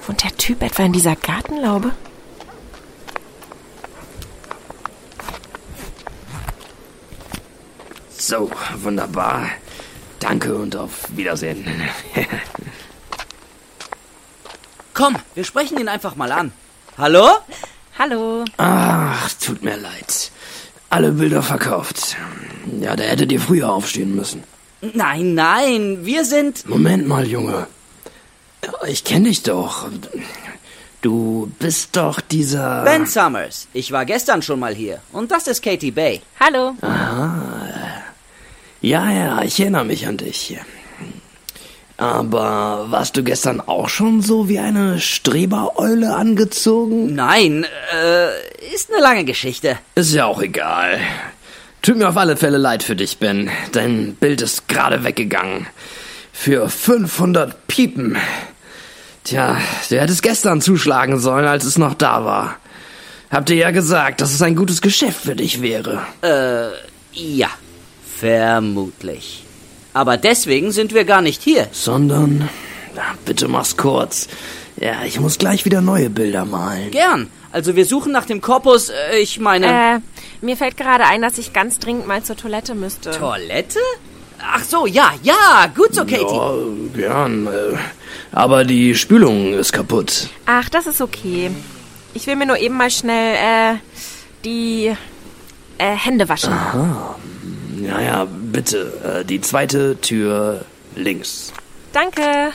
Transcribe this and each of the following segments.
Wohnt der Typ etwa in dieser Gartenlaube? So, wunderbar. Danke und auf Wiedersehen. Komm, wir sprechen ihn einfach mal an. Hallo? Hallo. Ach, tut mir leid. Alle Bilder verkauft. Ja, da hättet ihr früher aufstehen müssen. Nein, wir sind... Moment mal, Junge. Ich kenne dich doch. Du bist doch dieser... Ben Summers. Ich war gestern schon mal hier. Und das ist Katie Bay. Hallo. Ja, ich erinnere mich an dich. Aber warst du gestern auch schon so wie eine Strebereule angezogen? Nein, ist eine lange Geschichte. Ist ja auch egal. Tut mir auf alle Fälle leid für dich, Ben. Dein Bild ist gerade weggegangen. Für 500 Piepen. Tja, du hättest gestern zuschlagen sollen, als es noch da war. Habt ihr ja gesagt, dass es ein gutes Geschäft für dich wäre. Ja, vermutlich. Aber deswegen sind wir gar nicht hier. Sondern, bitte mach's kurz. Ja, ich muss gleich wieder neue Bilder malen. Gern. Also wir suchen nach dem Korpus, ich meine... Mir fällt gerade ein, dass ich ganz dringend mal zur Toilette müsste. Toilette? Ach so, ja, gut so, Katie. Ja, gern. Aber die Spülung ist kaputt. Ach, das ist okay. Ich will mir nur eben mal schnell, die Hände waschen. Aha. Ja, bitte. Die zweite Tür links. Danke.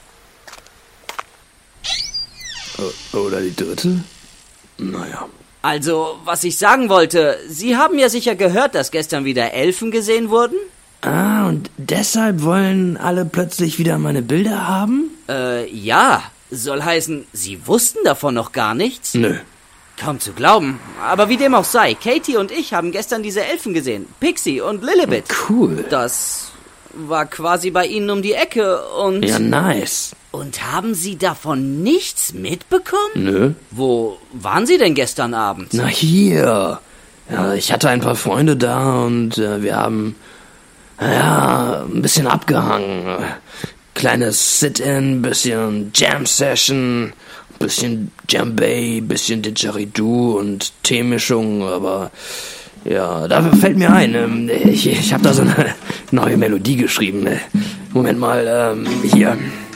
Oder die dritte? Naja. Also, was ich sagen wollte, Sie haben ja sicher gehört, dass gestern wieder Elfen gesehen wurden? Ah, und deshalb wollen alle plötzlich wieder meine Bilder haben? Ja. Soll heißen, Sie wussten davon noch gar nichts? Nö. Kaum zu glauben. Aber wie dem auch sei, Katie und ich haben gestern diese Elfen gesehen. Pixie und Lilibet. Cool. Das war quasi bei Ihnen um die Ecke und... Ja, nice. Und haben Sie davon nichts mitbekommen? Nö. Wo waren Sie denn gestern Abend? Na hier. Ja, ich hatte ein paar Freunde da und wir haben, ein bisschen abgehangen. Kleines Sit-In, bisschen Jam-Session, bisschen Djembe, bisschen Didgeridoo und Teemischung, aber ja, dafür fällt mir ein, ich habe da so eine neue Melodie geschrieben. Moment mal, hier.